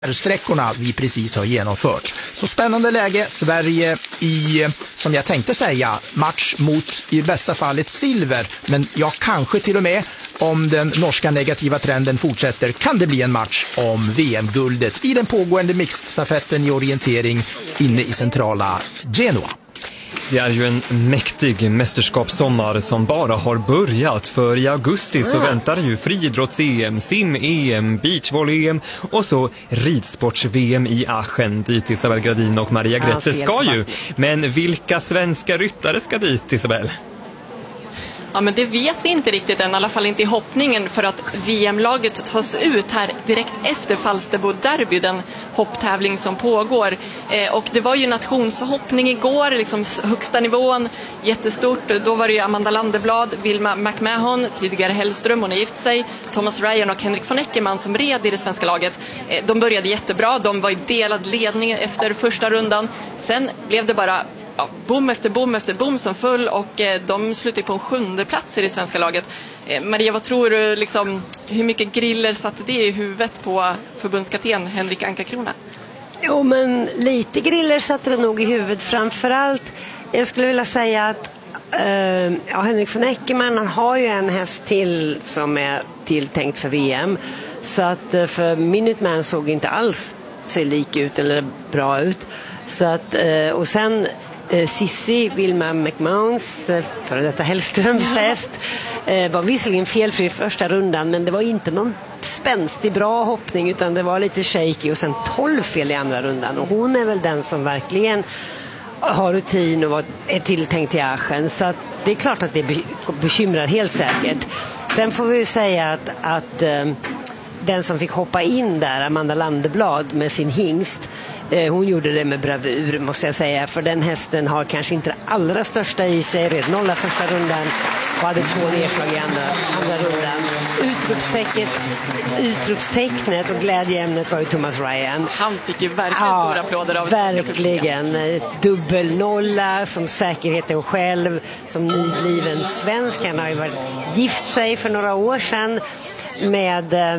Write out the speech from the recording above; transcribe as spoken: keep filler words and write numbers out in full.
sträckorna vi precis har genomfört. Så spännande läge, Sverige i, som jag tänkte säga, match mot i bästa fall ett silver, men ja, kanske till och med om den norska negativa trenden fortsätter kan det bli en match om V M-guldet i den pågående mixstafetten i orientering inne i centrala Genua. Det är ju en mäktig mästerskapssommar som bara har börjat, för i augusti så väntar ju friidrotts-E M, sim-E M, beachvolley-E M och så ridsports-V M i Aachen dit Isabel Gradin och Maria Gretze ska ju. Men vilka svenska ryttare ska dit, Isabel? Ja, men det vet vi inte riktigt än, i alla fall inte i hoppningen, för att V M-laget tas ut här direkt efter Falsterbo Derby, den hopptävling som pågår. Eh, och det var ju nationshoppning igår, liksom högsta nivån, jättestort. Då var det ju Amanda Landeblad, Vilma McMahon, tidigare Hellström, hon har gift sig, Thomas Ryan och Henrik von Eckermann som red i det svenska laget. Eh, de började jättebra, de var i delad ledning efter första rundan. Sen blev det bara Ja, bom efter bom efter bom som full, och eh, de slutade på en sjunde plats i det svenska laget. Eh, Maria, vad tror du, liksom, hur mycket griller satte det i huvudet på förbundskapten Henrik Anka-Krona? Jo, men lite griller satte det nog i huvudet. Framförallt, jag skulle vilja säga att eh, ja, Henrik von Eckermann, han har ju en häst till som är tilltänkt för V M. Så att eh, för Minuteman såg inte alls så lik ut eller bra ut. Så att, eh, och sen Sissi, Vilma McMahons, för detta Hellströms häst, var visserligen felfri i första rundan, men det var inte någon spänstig bra hoppning, utan det var lite shaky, och sen tolv fel i andra rundan, och hon är väl den som verkligen har rutin och är tilltänkt i Aachen, så att det är klart att det bekymrar helt säkert. Sen får vi ju säga att, att den som fick hoppa in där, Amanda Landeblad med sin hingst, hon gjorde det med bravur, måste jag säga, för den hästen har kanske inte det allra största i sig, red nolla första rundan och hade två nedslag i andra, andra rundan. Utropstecknet, utropstecknet och glädjeämnet var ju Thomas Ryan. Han fick ju verkligen ja, stora applåder av verkligen. Dubbel nolla som säkerheten själv, som nybliven svensk. Han har ju varit gift sig för några år sedan med